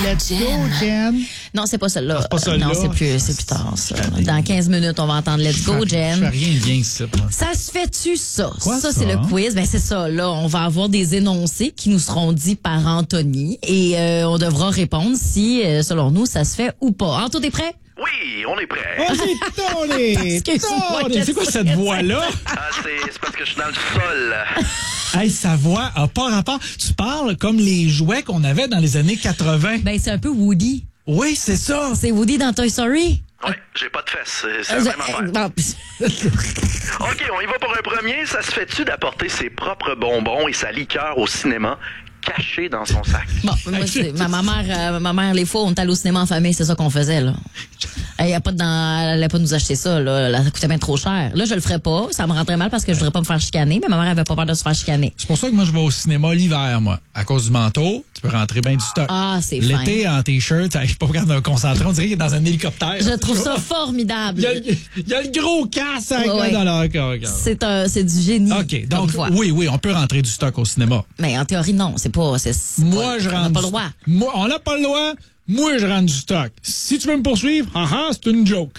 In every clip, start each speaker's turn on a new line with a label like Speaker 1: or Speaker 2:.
Speaker 1: Let's go, Jen.
Speaker 2: Non, c'est pas celle-là.
Speaker 1: C'est pas celle-là.
Speaker 2: Non, c'est plus tard, ça. Dans 15 minutes, on va entendre Let's Go, Jen.
Speaker 1: Je fais rien de bien ici, moi.
Speaker 2: Ça se fait-tu, ça?
Speaker 1: Quoi,
Speaker 2: ça,
Speaker 1: ça?
Speaker 2: c'est le quiz. Ben, c'est ça. Là, on va avoir des énoncés qui nous seront dits par Anthony et on devra répondre si, selon nous, ça se fait ou pas. Anto, t'es prêt?
Speaker 3: Oui, on est prêt.
Speaker 1: Vas-y, Tony!
Speaker 2: Excuse-moi,
Speaker 1: Tony! C'est quoi cette voix-là?
Speaker 3: C'est parce que je suis dans le sol.
Speaker 1: Hey, sa voix a pas rapport. Tu parles comme les jouets qu'on avait dans les années 80.
Speaker 2: Ben, c'est un peu Woody.
Speaker 1: Oui, c'est ça.
Speaker 2: C'est Woody dans Toy Story.
Speaker 3: Ouais, j'ai pas de fesses. C'est la même affaire. OK, on y va pour un premier. Ça se fait-tu d'apporter ses propres bonbons et sa liqueur au cinéma cachés dans son sac?
Speaker 2: Bon, moi, ma mère, les fois, on est allé au cinéma en famille, c'est ça qu'on faisait, là. Elle allait pas nous acheter ça, là. Ça coûtait bien trop cher. Là, je le ferais pas. Ça me rentrait mal parce que je voudrais pas me faire chicaner, mais ma mère avait pas peur de se faire chicaner.
Speaker 1: C'est pour ça que moi, je vais au cinéma l'hiver, moi. À cause du manteau, tu peux rentrer bien du stock.
Speaker 2: Ah, c'est fin.
Speaker 1: L'été, en T-shirt, je suis pas capable de me concentrer. On dirait qu'il est dans un hélicoptère.
Speaker 2: Je trouve ça formidable.
Speaker 1: Il y a le gros casse
Speaker 2: Ouais.
Speaker 1: dans leur corps.
Speaker 2: C'est du génie.
Speaker 1: OK, donc, oui, on peut rentrer du stock au cinéma.
Speaker 2: Mais en théorie, non.
Speaker 1: Moi, je
Speaker 2: on n'a
Speaker 1: rentre.
Speaker 2: pas le droit.
Speaker 1: On n'a pas le droit. Moi, je rentre du stock. Si tu veux me poursuivre, c'est une joke.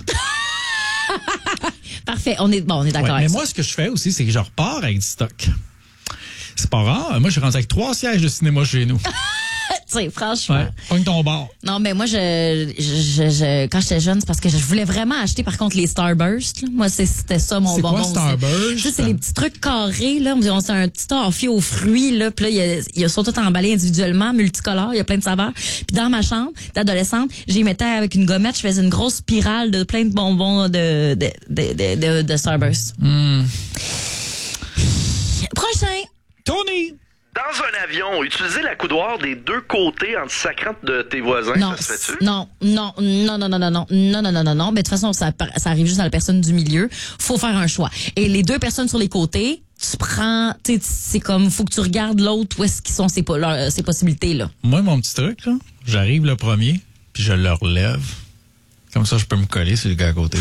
Speaker 2: Parfait. On est d'accord
Speaker 1: Ouais,
Speaker 2: avec
Speaker 1: mais
Speaker 2: ça.
Speaker 1: moi, ce que je fais aussi, c'est que je repars avec du stock. C'est pas rare. Moi, je rentre avec 3 sièges de cinéma chez nous.
Speaker 2: Tu sais, franchement.
Speaker 1: Ouais. Pogne ton bar.
Speaker 2: Non, mais moi, quand j'étais jeune, c'est parce que je voulais vraiment acheter, par contre, les Starburst. Là. Moi, c'était ça, mon bonbon.
Speaker 1: C'est quoi, Starburst?
Speaker 2: Tu sais, c'est les petits trucs carrés, là. C'est un petit toffee aux fruits, là. Puis là, ils sont tous emballés individuellement, multicolores. Il y a plein de saveurs. Puis dans ma chambre d'adolescente, j'y mettais avec une gommette. Je faisais une grosse spirale de plein de bonbons de Starburst. Prochain.
Speaker 1: Tony!
Speaker 3: Dans un avion, utiliser la coudoir des deux côtés en te sacrant de tes voisins,
Speaker 2: Non,
Speaker 3: ça se fait-tu?
Speaker 2: non. Mais de toute façon, ça arrive juste à la personne du milieu. Faut faire un choix. Et les deux personnes sur les côtés, tu prends, tu sais, c'est comme, faut que tu regardes l'autre où est-ce qu'ils sont ces possibilités, là.
Speaker 1: Moi, mon petit truc, là, j'arrive le premier, puis je le relève. Comme ça, je peux me coller sur le gars à côté.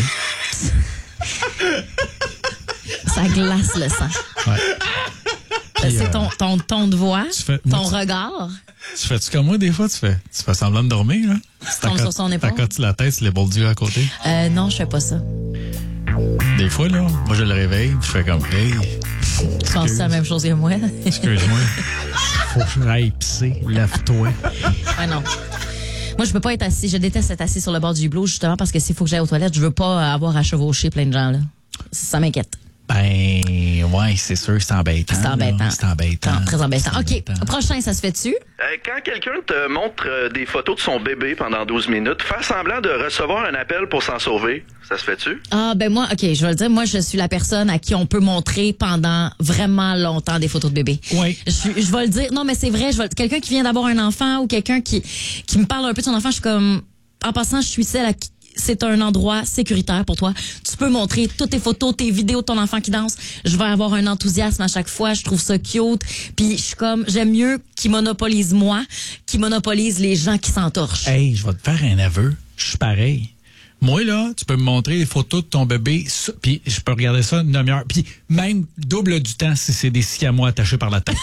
Speaker 2: Ça glace le sang.
Speaker 1: Ouais.
Speaker 2: C'est ton ton de voix, ton
Speaker 1: moi,
Speaker 2: regard.
Speaker 1: Tu fais-tu comme moi, des fois? Tu fais semblant de dormir, là?
Speaker 2: Tu tombes sur son épaule.
Speaker 1: T'accotes la tête sur l'épaule du gars à côté?
Speaker 2: Non, je fais pas ça.
Speaker 1: Des fois, là, moi, je le réveille, je fais comme, hey.
Speaker 2: Tu penses la même chose que moi?
Speaker 1: Excuse-moi. Faut que je aille pisser. Lève-toi.
Speaker 2: Ouais, non. Moi, je peux pas être assis. Je déteste être assis sur le bord du hublot, justement, parce que s'il faut que j'aille aux toilettes, je veux pas avoir à chevaucher plein de gens, là. Ça m'inquiète.
Speaker 1: Ben, ouais, c'est sûr, c'est embêtant.
Speaker 2: C'est embêtant.
Speaker 1: C'est embêtant.
Speaker 2: Non, très embêtant.
Speaker 1: C'est
Speaker 2: OK.
Speaker 1: embêtant.
Speaker 2: Prochain, ça se fait-tu?
Speaker 3: Quand quelqu'un te montre des photos de son bébé pendant 12 minutes, faire semblant de recevoir un appel pour s'en sauver, ça se fait-tu?
Speaker 2: Ah, ben moi, OK, je vais le dire. Moi, je suis la personne à qui on peut montrer pendant vraiment longtemps des photos de bébé.
Speaker 1: Oui.
Speaker 2: Je vais le dire. Non, mais c'est vrai. Quelqu'un qui vient d'avoir un enfant ou quelqu'un qui me parle un peu de son enfant, je suis comme, en passant, je suis celle à qui c'est un endroit sécuritaire pour toi. Tu peux montrer toutes tes photos, tes vidéos de ton enfant qui danse. Je vais avoir un enthousiasme à chaque fois. Je trouve ça cute. Puis je suis comme, j'aime mieux qu'il monopolise moi, qu'il monopolise les gens qui s'entorchent.
Speaker 1: Hey, je vais te faire un aveu. Je suis pareil. Moi, là, tu peux me montrer les photos de ton bébé, puis je peux regarder ça une demi-heure. Puis même double du temps si c'est des siamois attachés par la tête.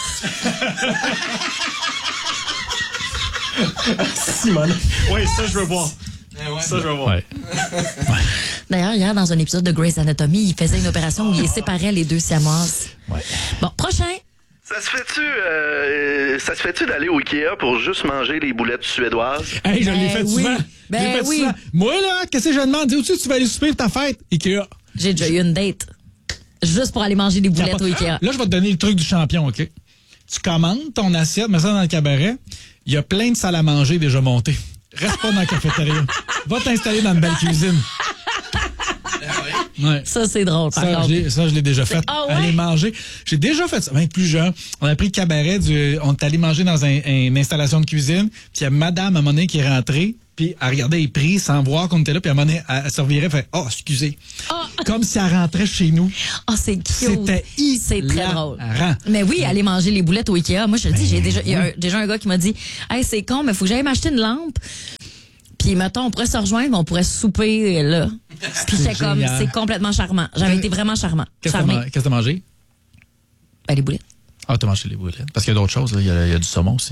Speaker 1: Simone. Oui, ça, je veux voir. Ça, je veux voir. Ouais.
Speaker 2: D'ailleurs, hier, dans un épisode de Grey's Anatomy, il faisait une opération où il séparait les deux siamoises.
Speaker 1: Ouais.
Speaker 2: Bon, prochain.
Speaker 3: Ça se fait-tu d'aller au Ikea pour juste manger les boulettes suédoises?
Speaker 1: Hey, je l'ai fait
Speaker 2: oui.
Speaker 1: souvent.
Speaker 2: Ben
Speaker 1: Je l'ai fait
Speaker 2: oui.
Speaker 1: souvent. Moi, là, qu'est-ce que je demande? Dis où tu vas aller souper pour ta fête? Ikea.
Speaker 2: J'ai déjà eu une date. Juste pour aller manger des boulettes au Ikea.
Speaker 1: Là, je vais te donner le truc du champion, OK? Tu commandes ton assiette, mets ça dans le cabaret. Il y a plein de salles à manger déjà montées. Reste pas dans la cafétéria. Va t'installer dans une belle cuisine. Ouais.
Speaker 2: Ça, c'est drôle, par contre.
Speaker 1: Je l'ai déjà fait.
Speaker 2: Ah ouais?
Speaker 1: Aller manger. J'ai déjà fait ça. Même plus jeune. On a pris le cabaret on est allé manger dans une installation de cuisine. Puis il y a madame, à un moment donné, qui est rentrée. Puis elle regardait les prix sans voir qu'on était là. Puis à un moment donné, elle se revirait. Elle fait, oh, excusez.
Speaker 2: Oh.
Speaker 1: Comme si elle rentrait chez nous.
Speaker 2: Oh, c'est cute.
Speaker 1: C'était
Speaker 2: C'est très drôle.
Speaker 1: hilarant.
Speaker 2: Mais oui, aller manger les boulettes au Ikea. Moi, je te dis, il y a déjà un gars qui m'a dit, hey, c'est con, mais faut que j'aille m'acheter une lampe. Puis, mettons, on pourrait se rejoindre, mais on pourrait souper là. Puis, j'étais comme,
Speaker 1: génial.
Speaker 2: c'est complètement charmant. J'avais été vraiment charmant.
Speaker 1: Qu'est-ce que t'as mangé?
Speaker 2: Ben, les boulettes.
Speaker 1: Ah, t'as mangé les boulettes. Parce qu'il y a d'autres choses, là. Il y a du saumon aussi.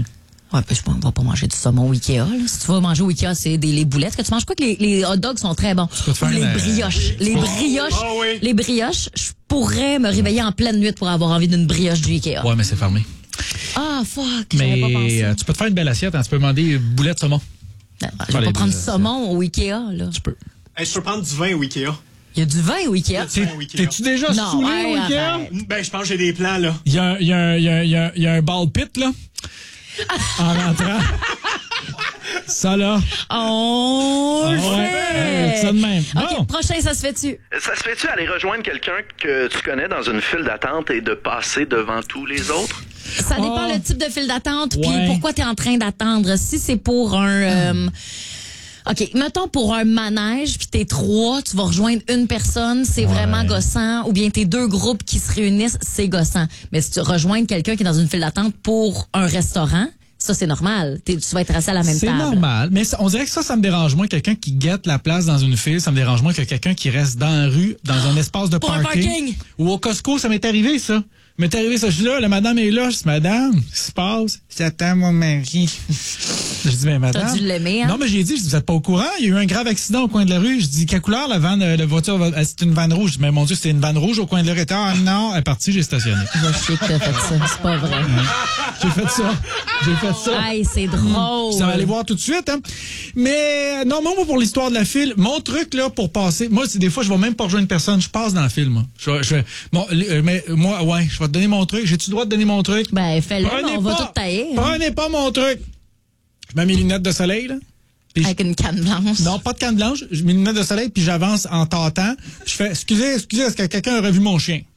Speaker 2: Ouais, puis on va pas manger du saumon au Ikea. Là. Si tu vas manger au Ikea, c'est les boulettes que tu manges. Je crois que les hot dogs sont très bons.
Speaker 1: peux te faire
Speaker 2: Les brioches. Les brioches, je pourrais me réveiller en pleine nuit pour avoir envie d'une brioche du Ikea.
Speaker 1: Ouais, mais c'est fermé.
Speaker 2: Ah, fuck, j'avais pas pensé.
Speaker 1: Mais tu peux te faire une belle assiette, hein, tu peux demander boulettes de saumon.
Speaker 2: Je vais pas prendre du saumon au Ikea, là.
Speaker 1: Tu peux.
Speaker 4: Hey, je peux prendre du vin au Ikea.
Speaker 2: Il y a du vin au Ikea.
Speaker 1: T'es-tu déjà
Speaker 2: Non,
Speaker 1: saoulé
Speaker 2: ouais,
Speaker 1: au Ikea?
Speaker 2: arrête.
Speaker 4: Ben, je pense que j'ai des plans, là.
Speaker 1: Il y a un ball pit, là, en rentrant. Ça, là.
Speaker 2: On le fait.
Speaker 1: Ça de même.
Speaker 2: OK,
Speaker 1: Bon.
Speaker 2: prochain, ça se fait-tu?
Speaker 3: Ça se fait-tu aller rejoindre quelqu'un que tu connais dans une file d'attente et de passer devant tous les autres?
Speaker 2: Ça dépend le type de file d'attente puis
Speaker 1: Ouais.
Speaker 2: pourquoi tu es en train d'attendre. Si c'est pour un... OK, mettons pour un manège, puis t'es 3, tu vas rejoindre une personne, c'est vraiment gossant. Ou bien t'es 2 groupes qui se réunissent, c'est gossant. Mais si tu rejoins quelqu'un qui est dans une file d'attente pour un restaurant, ça, c'est normal. Tu vas être assis à la même table.
Speaker 1: C'est normal. Mais on dirait que ça me dérange moins. Quelqu'un qui guette la place dans une file, ça me dérange moins que quelqu'un qui reste dans la rue, dans un espace de
Speaker 2: Pour un parking.
Speaker 1: Ou au Costco, ça m'est arrivé, ça. M'est arrivé ça. Je suis là, la madame est là. Je dis, madame, qu'est-ce qui se passe? J'attends mon mari. Je dis, mais madame.
Speaker 2: T'as dû l'aimer, hein?
Speaker 1: Non, mais j'ai dit, vous êtes pas au courant. Il y a eu un grave accident au coin de la rue. Je dis, quelle couleur la vanne, la voiture? C'est une vanne rouge. Je dis, mais mon Dieu, c'est une vanne rouge au coin de la rue. Ah non, elle est partie, j'ai stationné.
Speaker 2: Je sais que t'as fait ça. C'est pas vrai.
Speaker 1: J'ai fait ça. J'ai fait ça.
Speaker 2: Aïe, c'est drôle.
Speaker 1: Ça va aller voir tout de suite, hein. Mais non, moi pour l'histoire de la file, mon truc là pour passer, moi c'est des fois je vais même pas rejoindre personne, je passe dans la file moi. Mais moi ouais, je vais te donner mon truc. J'ai-tu le droit de donner mon truc?
Speaker 2: Ben fais-le,
Speaker 1: Prenez
Speaker 2: on va
Speaker 1: pas-
Speaker 2: tout tailler.
Speaker 1: Prenez pas mon truc. Je mets mes lunettes de soleil là. Puis
Speaker 2: Avec une canne blanche.
Speaker 1: non, pas de canne blanche. Je mets mes lunettes de soleil puis j'avance en tâtant. Je fais excusez, est-ce que quelqu'un aurait vu mon chien?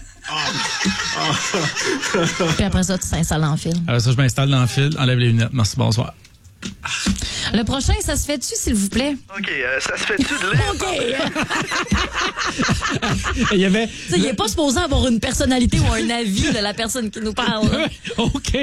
Speaker 2: Puis après ça, tu t'installes en file.
Speaker 1: Alors ça, je m'installe dans le fil, enlève les lunettes. Merci, bonsoir.
Speaker 2: Le prochain, ça se fait-tu, s'il vous plaît?
Speaker 3: OK, ça se fait-tu de lire?
Speaker 1: Il y avait.
Speaker 2: Il n'est pas supposé avoir une personnalité ou un avis de la personne qui nous parle.
Speaker 1: OK.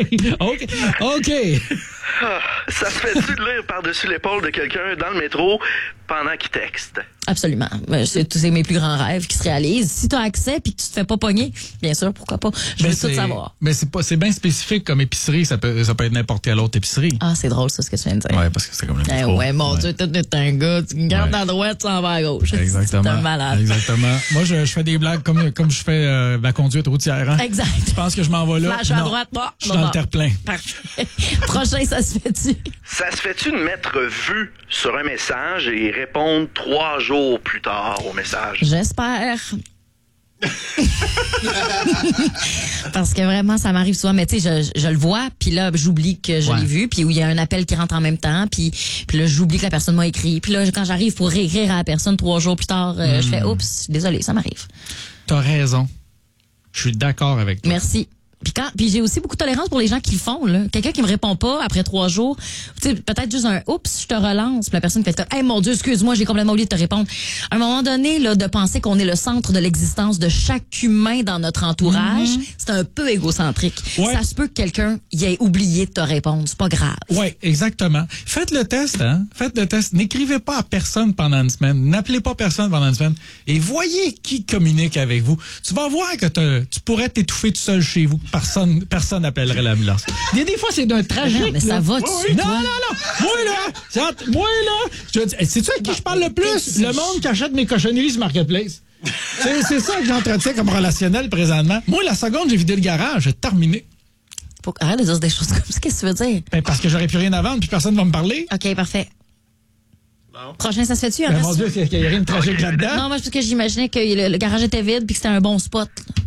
Speaker 3: Ah, ça se fait-tu de lire par-dessus l'épaule de quelqu'un dans le métro pendant qu'il texte?
Speaker 2: Absolument. C'est mes plus grands rêves qui se réalisent. Si tu as accès puis que tu te fais pas pogner, bien sûr, pourquoi pas. Je veux tout savoir.
Speaker 1: Mais c'est bien spécifique comme épicerie. Ça peut être n'importe quelle autre épicerie.
Speaker 2: Ah, c'est drôle, ça, ce que tu viens de dire.
Speaker 1: Ouais, parce que c'est comme le métro.
Speaker 2: Ouais, mon Dieu, t'es un gars, tu gardes à droite, tu s'en vas à gauche.
Speaker 1: Exactement.
Speaker 2: C'est un malade.
Speaker 1: Exactement. Moi, je fais des blagues comme je fais la conduite routière. Hein?
Speaker 2: Exact.
Speaker 1: Tu penses que je m'en vais là?
Speaker 2: Flash à
Speaker 1: Non.
Speaker 2: droite, bon.
Speaker 1: Je suis dans le terre-plein.
Speaker 2: Parfait. Prochain, ça se fait-tu?
Speaker 3: Ça se fait-tu de mettre vu sur un message et répondre 3 jours plus tard au message?
Speaker 2: J'espère. Parce que vraiment, ça m'arrive souvent. Mais tu sais, je le vois, puis là, j'oublie que je l'ai vu, puis où il y a un appel qui rentre en même temps, puis là, j'oublie que la personne m'a écrit. Puis là, quand j'arrive pour réécrire à la personne 3 jours plus tard, je fais « Oups, désolé, ça m'arrive. »
Speaker 1: T'as raison. Je suis d'accord avec toi.
Speaker 2: Merci. Puis j'ai aussi beaucoup de tolérance pour les gens qui le font, là. Quelqu'un qui me répond pas après 3 jours, tu sais, peut-être juste un oups, je te relance. Puis la personne fait comme, hey, mon Dieu, excuse-moi, j'ai complètement oublié de te répondre. À un moment donné, là, de penser qu'on est le centre de l'existence de chaque humain dans notre entourage, c'est un peu égocentrique.
Speaker 1: Ouais.
Speaker 2: Ça se peut que quelqu'un y ait oublié de te répondre. C'est pas grave.
Speaker 1: Oui, exactement. Faites le test, hein. Faites le test. N'écrivez pas à personne pendant une semaine. N'appelez pas personne pendant une semaine. Et voyez qui communique avec vous. Tu vas voir que tu pourrais t'étouffer tout seul chez vous. Personne n'appellerait l'ambulance. Il y a des fois, c'est d'un tragique.
Speaker 2: Non, mais ça
Speaker 1: là.
Speaker 2: va-tu,
Speaker 1: Oui,
Speaker 2: toi?
Speaker 1: Non. Moi, là, sais-tu avec qui je parle le plus? Le monde qui achète mes cochonneries sur Marketplace. C'est ça que j'entretiens comme relationnel présentement. Moi, la seconde, j'ai vidé le garage, j'ai terminé.
Speaker 2: Arrête de dire des choses comme ça. Qu'est-ce que tu veux dire?
Speaker 1: Ben, parce que j'aurais plus rien à vendre, puis personne va me parler.
Speaker 2: OK, parfait.
Speaker 4: Bon.
Speaker 2: Prochain, ça se fait-tu?
Speaker 1: Ben, mon Dieu, il y a rien de tragique là-dedans.
Speaker 2: Non, moi, c'est parce que j'imaginais que le garage était vide puis que c'était un bon spot.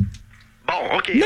Speaker 3: Bon, OK.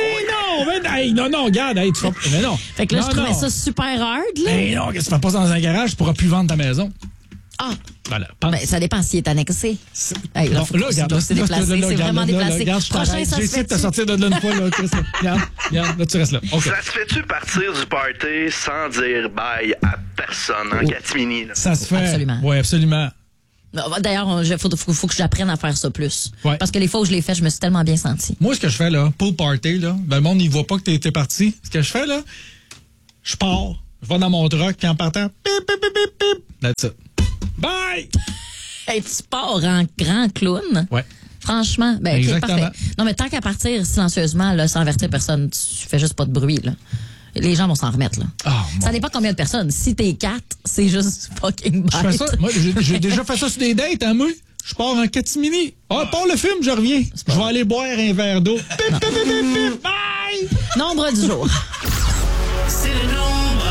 Speaker 1: Non, regarde, hey, mais non.
Speaker 2: Fait que là,
Speaker 1: Non,
Speaker 2: je trouvais
Speaker 1: non.
Speaker 2: ça super hard, là.
Speaker 1: Mais non, qu'est-ce que tu fais pas dans un garage, tu pourras plus vendre ta maison.
Speaker 2: Ah,
Speaker 1: Voilà. Pense.
Speaker 2: ben, ça dépend s'il est annexé. Hey, là,
Speaker 1: Bon,
Speaker 2: faut-
Speaker 1: là, regarde,
Speaker 2: c'est déplacé, c'est vraiment déplacé.
Speaker 1: Regarde, je
Speaker 2: Prochain,
Speaker 1: t'arrête.
Speaker 2: ça se
Speaker 1: J'ai essayé de te
Speaker 2: fait-tu?
Speaker 1: sortir de là une fois, là, Chris, là. Regarde, là, tu restes là. OK.
Speaker 3: Ça se fait-tu partir du party sans dire bye à personne en catimini? Là?
Speaker 1: Ça se fait.
Speaker 2: Absolument.
Speaker 1: Oui, absolument.
Speaker 2: Non, d'ailleurs, faut que j'apprenne à faire ça plus.
Speaker 1: Ouais.
Speaker 2: Parce que les fois où je l'ai fait, je me suis tellement bien sentie.
Speaker 1: Moi, ce que je fais, là, pool party, là, ben, le monde, il voit pas que t'es parti. Ce que je fais, là, je pars, je vais dans mon truck, puis en partant, pip, pip, pip, pip, pip. That's it. Bye!
Speaker 2: Hey, tu pars en grand clown.
Speaker 1: Ouais.
Speaker 2: Franchement, ben, OK,
Speaker 1: Exactement.
Speaker 2: parfait. Non, mais tant qu'à partir silencieusement, là, sans avertir personne, tu fais juste pas de bruit, là. Les gens vont s'en remettre, là.
Speaker 1: Oh,
Speaker 2: Ça dépend combien de personnes. Si t'es 4, c'est juste fucking bête.
Speaker 1: Je fais ça. Moi, j'ai déjà fait ça sur des dates, hein, moi. Je pars en catimini. Pars le film, je reviens. Je vais aller boire un verre d'eau. Pip, pip, pip, pip, pip. Bye!
Speaker 2: Nombre du jour.
Speaker 5: C'est le nombre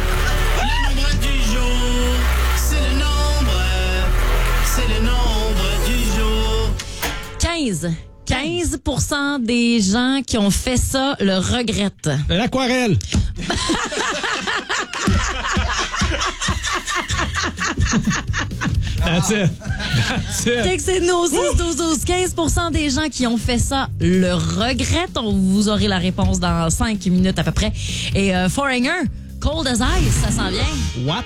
Speaker 5: du jour. C'est le nombre du jour.
Speaker 2: 15. 15% des gens qui ont fait ça le regrettent.
Speaker 1: L'aquarelle. That's it. That's it.
Speaker 2: Textez nos 6-12-12. 15% des gens qui ont fait ça le regrettent. Vous aurez la réponse dans 5 minutes à peu près. Et Foreigner, Cold as Ice, ça s'en vient.
Speaker 1: What?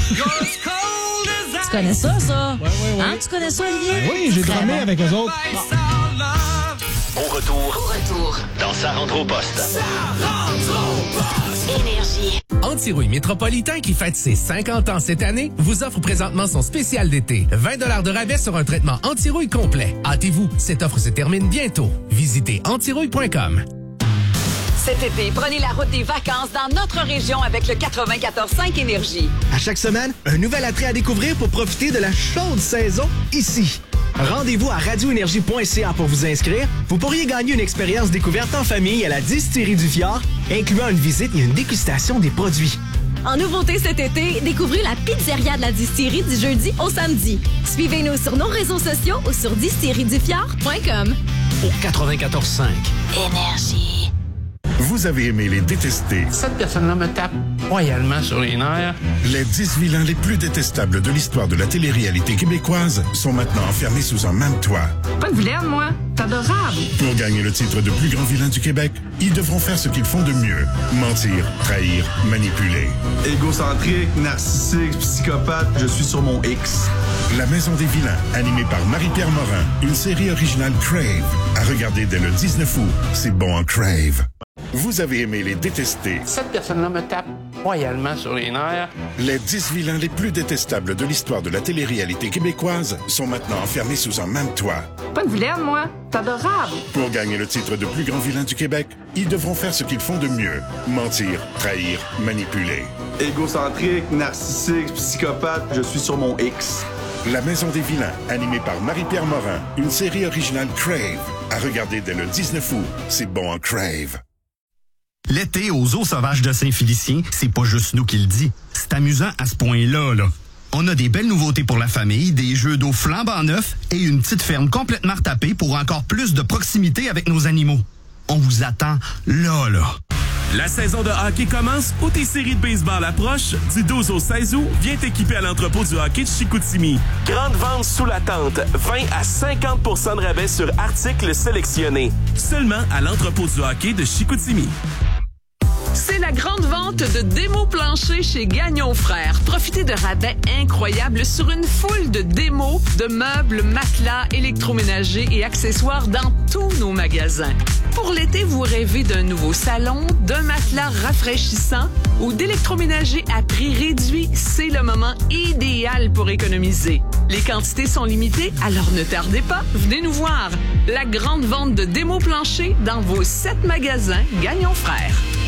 Speaker 2: Tu connais ça?
Speaker 1: Ouais.
Speaker 2: Hein, tu connais ça, Olivier?
Speaker 1: Ben oui, j'ai
Speaker 2: Très
Speaker 1: drummé
Speaker 2: bon.
Speaker 1: avec eux autres.
Speaker 3: Au retour, dans Sa rentre au poste.
Speaker 6: Énergie.
Speaker 7: Antirouille Métropolitain, qui fête ses 50 ans cette année, vous offre présentement son spécial d'été. 20 $ de rabais sur un traitement anti-rouille complet. Hâtez-vous, cette offre se termine bientôt. Visitez antirouille.com.
Speaker 6: Cet été, prenez la route des vacances dans notre région avec le 94.5 Énergie.
Speaker 8: À chaque semaine, un nouvel attrait à découvrir pour profiter de la chaude saison ici. Rendez-vous à radioénergie.ca pour vous inscrire. Vous pourriez gagner une expérience découverte en famille à la distillerie du Fjord, incluant une visite et une dégustation des produits.
Speaker 9: En nouveauté cet été, découvrez la pizzeria de la distillerie du jeudi au samedi. Suivez-nous sur nos réseaux sociaux ou sur distilleriedufjord.com.
Speaker 10: Au 94.5.
Speaker 6: Énergie.
Speaker 11: Vous avez aimé les détester.
Speaker 12: Cette personne-là me tape royalement sur les nerfs.
Speaker 11: Les 10 vilains les plus détestables de l'histoire de la télé-réalité québécoise sont maintenant enfermés sous un même toit.
Speaker 13: Pas de vilaine, moi. C'est adorable.
Speaker 11: Pour gagner le titre de plus grand vilain du Québec, ils devront faire ce qu'ils font de mieux. Mentir, trahir, manipuler.
Speaker 14: Égocentrique, narcissique, psychopathe, je suis sur mon X.
Speaker 11: La Maison des vilains, animée par Marie-Pierre Morin, une série originale Crave. À regarder dès le 19 août. C'est bon en Crave. Vous avez aimé les détester.
Speaker 12: Cette personne-là me tape royalement sur les nerfs.
Speaker 11: Les 10 vilains les plus détestables de l'histoire de la télé-réalité québécoise sont maintenant enfermés sous un même toit.
Speaker 13: Pas de vilaine, moi. C'est adorable.
Speaker 11: Pour gagner le titre de plus grand vilain du Québec, ils devront faire ce qu'ils font de mieux. Mentir, trahir, manipuler.
Speaker 14: Égocentrique, narcissique, psychopathe, je suis sur mon X.
Speaker 11: La Maison des vilains, animée par Marie-Pierre Morin, une série originale Crave. À regarder dès le 19 août. C'est bon en Crave.
Speaker 15: L'été aux eaux sauvages de Saint-Félicien, c'est pas juste nous qui le dit. C'est amusant à ce point-là, là. On a des belles nouveautés pour la famille, des jeux d'eau flambant neufs et une petite ferme complètement retapée pour encore plus de proximité avec nos animaux. On vous attend là.
Speaker 16: La saison de hockey commence où tes séries de baseball approchent. Du 12 au 16 août, viens t'équiper à l'entrepôt du hockey de Chicoutimi. Grande vente sous la tente. 20 à 50 % de rabais sur articles sélectionnés. Seulement à l'entrepôt du hockey de Chicoutimi.
Speaker 17: C'est la grande vente de démos planchers chez Gagnon Frères. Profitez de rabais incroyables sur une foule de démos de meubles, matelas, électroménagers et accessoires dans tous nos magasins. Pour l'été, vous rêvez d'un nouveau salon, d'un matelas rafraîchissant ou d'électroménager à prix réduit. C'est le moment idéal pour économiser. Les quantités sont limitées, alors ne tardez pas, venez nous voir. La grande vente de démos planchers dans vos 7 magasins Gagnon Frères.